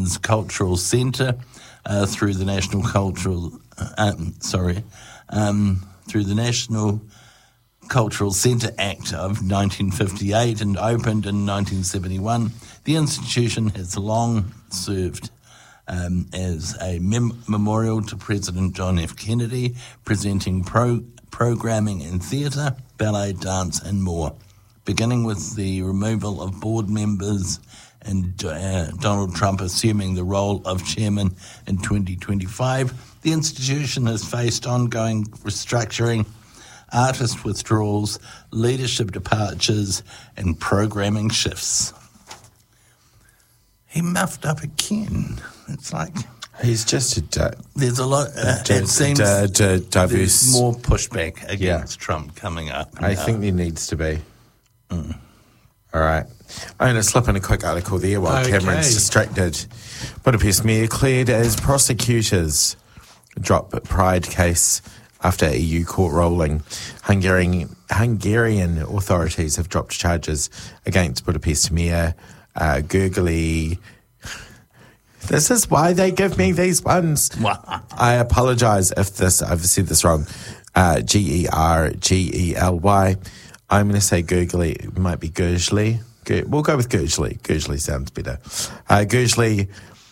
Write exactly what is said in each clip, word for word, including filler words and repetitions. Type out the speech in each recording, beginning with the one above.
Women's Cultural Centre uh, through the National Cultural, uh, um, sorry, um, through the National Cultural Centre Act of nineteen fifty-eight and opened in nineteen seventy-one. The institution has long served um, as a mem- memorial to President John F. Kennedy, presenting pro- programming in theatre, ballet, dance and more. Beginning with the removal of board members and uh, Donald Trump assuming the role of chairman in twenty twenty-five, the institution has faced ongoing restructuring, artist withdrawals, leadership departures, and programming shifts. He muffed up again. It's like he's just a di- there's a lot. Uh, di- it seems di- di- diverse. There's more pushback against Yeah. Trump coming up. I now. think there needs to be. Mm. All right. I'm going to slip in a quick article there while Okay. Cameron's distracted. Budapest Mayor cleared as prosecutors drop Pride case after E U court ruling. Hungarian, Hungarian authorities have dropped charges against Budapest Mayor uh, Gergely. This is why they give me these ones. I apologise if this I've said this wrong. Uh, G E R G E L Y. I'm going to say Gergely. It might be Gergely. Ger- we'll go with Gergely. Gergely sounds better. Uh, Gergely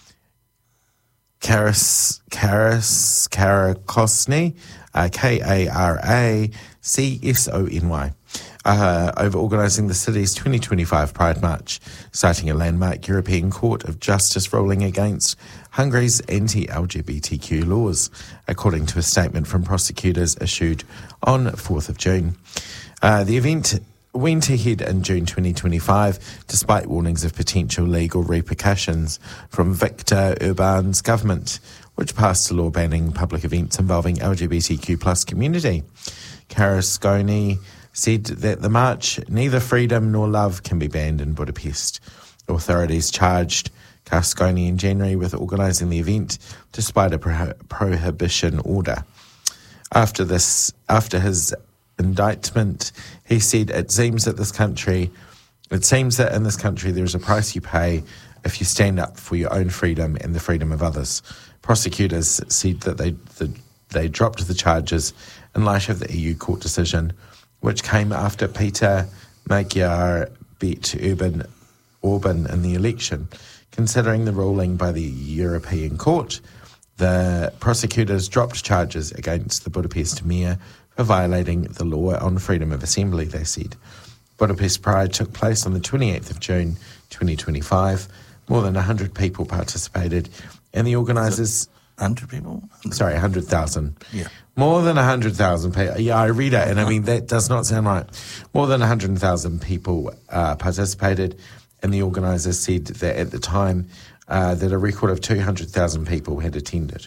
Karas, Karas, Karakosny, uh, K A R A C S O N Y, uh, over organising the city's twenty twenty-five Pride March, citing a landmark European Court of Justice ruling against Hungary's anti-L G B T Q laws, according to a statement from prosecutors issued on fourth of June. Uh, the event went ahead in June twenty twenty-five, despite warnings of potential legal repercussions from Viktor Orban's government, which passed a law banning public events involving L G B T Q plus community. Karasconi said that the march, neither freedom nor love, can be banned in Budapest. Authorities charged Karasconi in January with organising the event, despite a pro- prohibition order. After this, after his indictment, he said, it seems that this country, it seems that in this country there is a price you pay if you stand up for your own freedom and the freedom of others. Prosecutors said that they the, they dropped the charges in light of the E U court decision, which came after Peter Magyar beat Urban Orban in the election. Considering the ruling by the European Court, the prosecutors dropped charges against the Budapest mayor for violating the law on freedom of assembly, they said. Budapest Pride took place on the twenty-eighth of June twenty twenty-five. More than one hundred people participated, and the organisers... one hundred people? Sorry, one hundred thousand. Yeah. More than one hundred thousand people. Yeah, I read it, and I mean, that does not sound right. More than one hundred thousand people uh, participated, and the organisers said that at the time uh, that a record of two hundred thousand people had attended.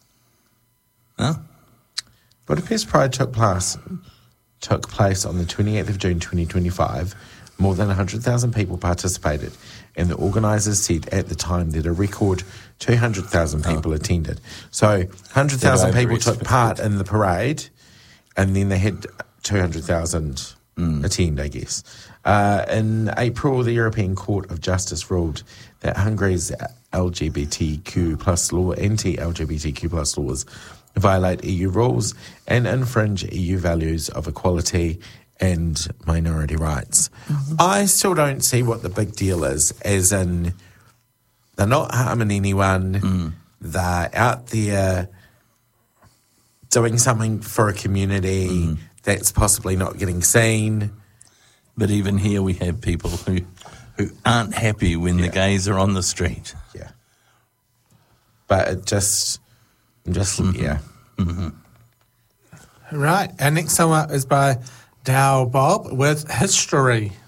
Huh? Budapest Pride took place, took place on the twenty-eighth of June twenty twenty-five. More than one hundred thousand people participated, and the organisers said at the time that a record two hundred thousand people oh. attended. So one hundred thousand people took part in the parade, and then they had two hundred thousand mm. attend, I guess. Uh, in April, the European Court of Justice ruled that Hungary's L G B T Q plus law, anti-L G B T Q plus laws, violate E U rules and infringe E U values of equality and minority rights. Mm-hmm. I still don't see what the big deal is, as in they're not harming anyone, mm. they're out there doing something for a community mm. that's possibly not getting seen. But even here we have people who, who aren't happy when yeah. the gays are on the street. Yeah. But it just... Just, mm-hmm. yeah. Mm-hmm. Right. Our next song up is by Dow Bob with History.